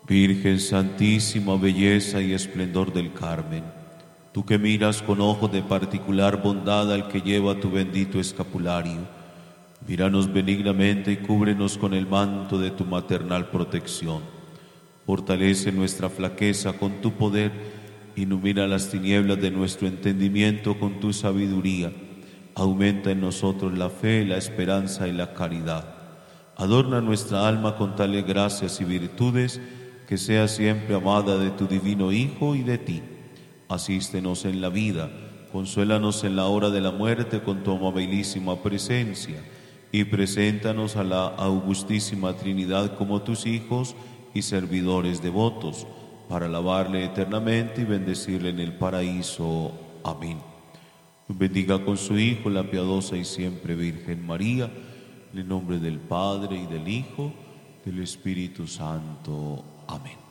Virgen santísima, belleza y esplendor del Carmen, tú que miras con ojos de particular bondad al que lleva tu bendito escapulario, míranos benignamente y cúbrenos con el manto de tu maternal protección. Fortalece nuestra flaqueza con tu poder, ilumina las tinieblas de nuestro entendimiento con tu sabiduría, aumenta en nosotros la fe, la esperanza y la caridad. Adorna nuestra alma con tales gracias y virtudes, que sea siempre amada de tu divino Hijo y de ti. Asístenos en la vida, consuélanos en la hora de la muerte con tu amabilísima presencia, y preséntanos a la augustísima Trinidad como tus hijos y servidores devotos, para alabarle eternamente y bendecirle en el paraíso. Amén. Bendiga con su Hijo la piadosa y siempre Virgen María, en el nombre del Padre y del Hijo, del Espíritu Santo. Amén.